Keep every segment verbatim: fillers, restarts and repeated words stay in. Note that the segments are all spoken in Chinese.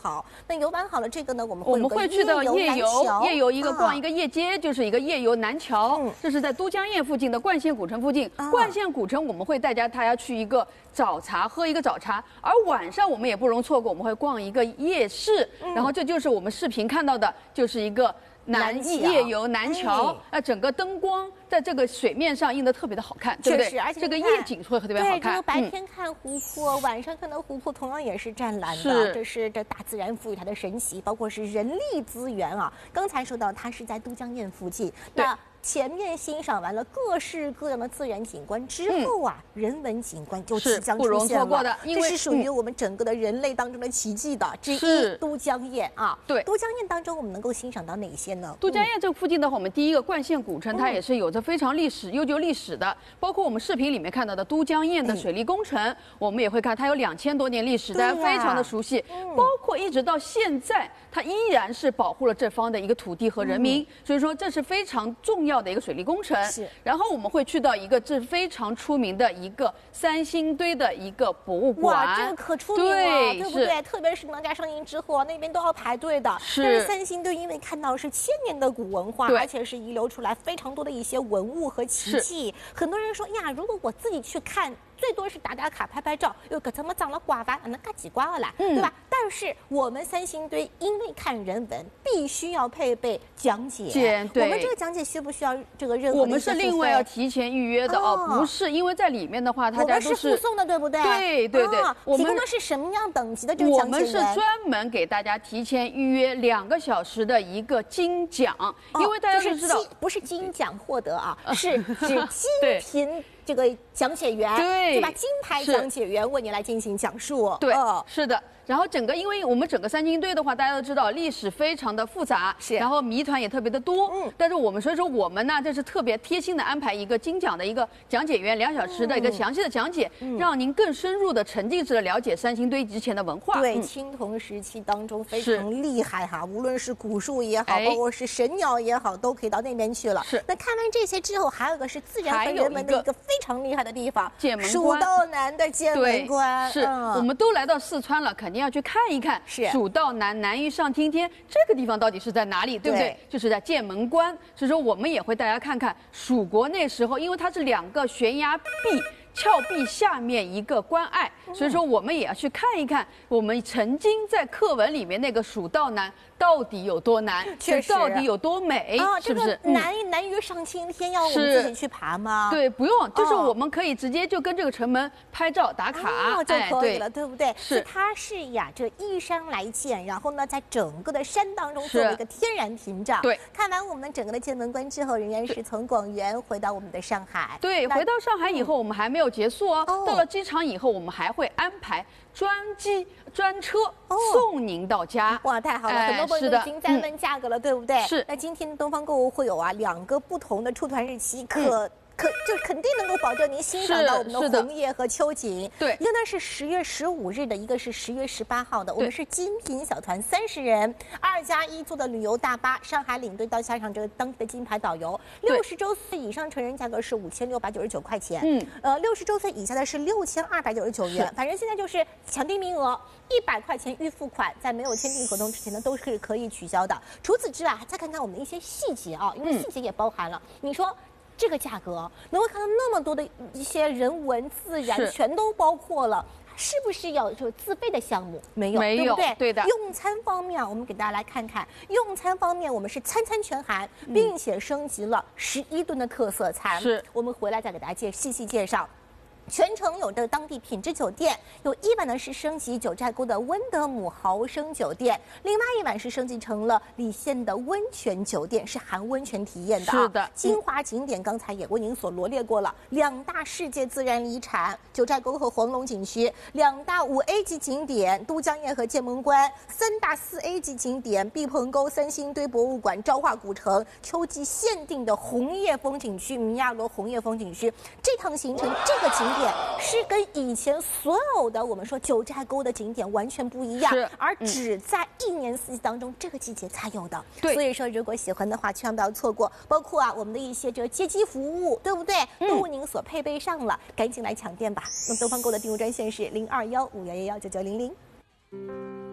好。那游玩好了，这个呢，我们会我们会去到夜游，夜游一个逛一个夜街，就是一个夜游南桥，这是在都江堰附近的冠县古城附近。冠县古城我们会带大家去一个早茶，喝一个早茶，而晚上我们也不容错过，我们会逛一个夜市，然后这就是我们视频看到的，就是一个。 南夜游南桥，那整个灯光在这个水面上映得特别的好看，对不对？而且这个夜景会特别好看。 对，这个白天看湖泊，晚上看到湖泊同样也是湛蓝的。这是这大自然赋予它的神奇，包括是人力资源啊。刚才说到它是在都江堰附近，那。 前面欣赏完了各式各样的自然景观之后啊，嗯、人文景观就即将出现了。这是属于我们整个的人类当中的奇迹的之一。都江堰啊， 对， 都江堰当中我们能够欣赏到哪些呢？ 都江堰这附近的话，我们第一个冠县古城，它也是有着非常历史、悠久历史的。包括我们视频里面看到的都江堰的水利工程，我们也会看，它有两千多年历史，大家非常的熟悉。包括一直到现在，它依然是保护了这方的一个土地和人民，所以说这是非常重要的一个水利工程。 是，然后我们会去到一个这非常出名的一个三星堆的一个博物馆。 哇，这个可出名了，对不对？特别是哪吒上映之后啊，那边都要排队的。是。但是三星堆因为看到是千年的古文化，而且是遗留出来非常多的一些文物和奇迹。很多人说呀，如果我自己去看。 最多是打打卡、拍拍照，又可怎么长了瓜吧，能干几瓜了，对吧？但是我们三星堆因为看人文，必须要配备讲解。我们这个讲解需不需要这个任何？ 我们是另外要提前预约的哦，不是，因为在里面的话，大家都是附送的，对不对？ 对对对， 我们提供的是什么样等级的这个讲解员？ 我们是专门给大家提前预约两个小时的一个金奖，因为大家都知道， 不是金奖获得啊，是指金品。 这个讲解员，对吧？金牌讲解员为你来进行讲述， 对，哦、是的。然后整个，因为我们整个三星堆的话，大家都知道历史非常的复杂，是，然后谜团也特别的多，嗯。但是我们所以说我们呢，这是特别贴心的安排一个金奖的一个讲解员，两小时的一个详细的讲解，嗯、让您更深入的、沉浸式的了解三星堆之前的文化。 对，嗯、青铜时期当中非常厉害哈，无论是古树也好，包括是神鸟也好，都可以到那边去了。是。那看完这些之后，还有个是自然和人文的一个非常厉害的地方， 剑门关， 蜀道难的剑门关。 是，嗯、我们都来到四川了，肯定要去看一看。是蜀道难，难于上青天。这个地方到底是在哪里，对不对？对，就是在剑门关。所以说，我们也会大家看看蜀国那时候，因为它是两个悬崖壁。 峭壁下面一个关隘，所以说我们也要去看一看，我们曾经在课文里面那个蜀道难到底有多难， 确实到底有多美， 啊、 是不是？ 这个难难于上青天，要我们自己去爬吗？ 对，不用，就是我们可以直接就跟这个城门拍照打卡、 哦、就可以了，哎、对, 对不对？ 是， 它是呀，这依山来建，然后呢，在整个的山当中做了一个天然屏障。对，看完我们整个的剑门关之后，仍然是从广元回到我们的上海。 对，回到上海以后，嗯、我们还没有结束哦。哦 到了机场以后，我们还会安排专机专车送您到家。 哦、哇，太好了！哎、很多朋友都已经在问价格了，嗯、对不对？是。那今天的东方购物会有啊两个不同的出团日期，可。嗯 可就肯定能够保证您欣赏到我们的红叶和秋景。对，一个呢是十月十五日的，一个是十月十八号的。我们是精品小团三十人，二加一坐的旅游大巴，上海领队到下场这个当地的金牌导游。六十周岁以上成人价格是五千六百九十九块钱，嗯，呃，六十周岁以下的是六千二百九十九元。反正现在就是抢订名额，一百块钱预付款，在没有签订合同之前呢都是可以取消的。除此之外，再看看我们的一些细节啊，因为细节也包含了，嗯、你说。 这个价格能够看到那么多的一些人文自然，全都包括了，是不是有就自费的项目？没有， 没有， 对不对？ 对的。 用餐方面，我们给大家来看看，用餐方面我们是餐餐全含，并且升级了十一顿的特色餐。是，我们回来再给大家介细细介绍。 全程有着当地品质酒店，有一晚呢是升级九寨沟的温德姆豪生酒店，另外一晚是升级成了澧县的温泉酒店，是含温泉体验的、啊。是的，精华景点刚才也为您所罗列过了，两大世界自然遗产九寨沟和黄龙景区，两大五 A 级景点都江堰和剑门关，三大四 A 级景点毕棚沟、三星堆博物馆、昭化古城，秋季限定的红叶风景区米亚罗红叶风景区。这趟行程这个景点。 是跟以前所有的我们说九寨沟的景点完全不一样，而只在一年四季当中这个季节才有的。对，所以说如果喜欢的话，千万不要错过。包括啊我们的一些这个接机服务，对不对？都为您所配备上了，赶紧来抢店吧。那东方购的订购专线是零二幺五幺幺幺九九零零。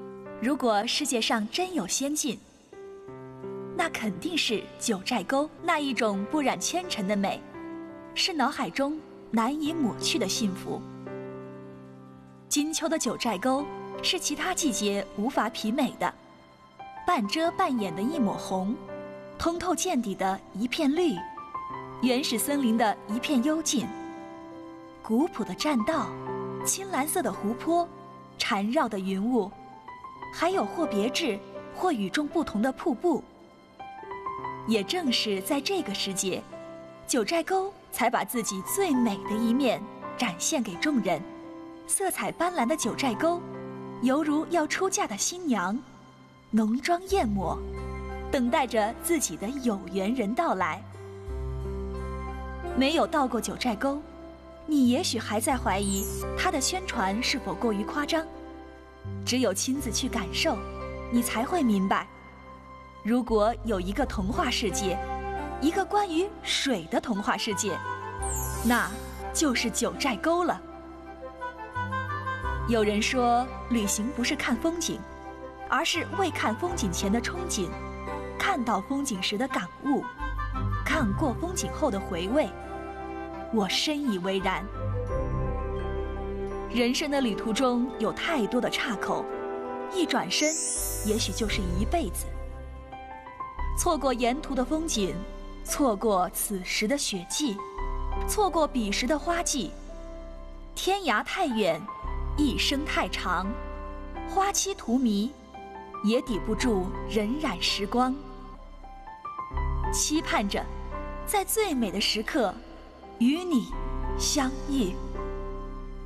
如果世界上真有仙境，那肯定是九寨沟那一种不染纤尘的美，是脑海中难以抹去的幸福。金秋的九寨沟是其他季节无法媲美的，半遮半掩的一抹红，通透见底的一片绿，原始森林的一片幽静，古朴的栈道，青蓝色的湖泊，缠绕的云雾，还有或别致或与众不同的瀑布。也正是在这个时节，九寨沟才把自己最美的一面展现给众人。色彩斑斓的九寨沟，犹如要出嫁的新娘，浓妆艳抹，等待着自己的有缘人到来。没有到过九寨沟，你也许还在怀疑它的宣传是否过于夸张。只有亲自去感受，你才会明白，如果有一个童话世界，一个关于水的童话世界，那就是九寨沟了。有人说，旅行不是看风景，而是未看风景前的憧憬，看到风景时的感悟，看过风景后的回味。我深以为然。人生的旅途中有太多的岔口，一转身，也许就是一辈子。错过沿途的风景，错过此时的雪霁，错过彼时的花季。天涯太远，一生太长，花期荼蘼，也抵不住荏苒时光。期盼着，在最美的时刻，与你相遇。